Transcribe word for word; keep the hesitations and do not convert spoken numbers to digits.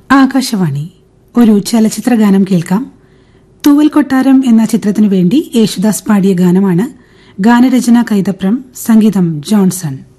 ആകാശവാണി. ഒരു ചലച്ചിത്ര ഗാനം കേൾക്കാം. തൂവൽ കൊട്ടാരം എന്ന ചിത്രത്തിനുവേണ്ടി യേശുദാസ് പാടിയ ഗാനമാണ്. ഗാനരചന കൈതപ്രം, സംഗീതം ജോൺസൺ.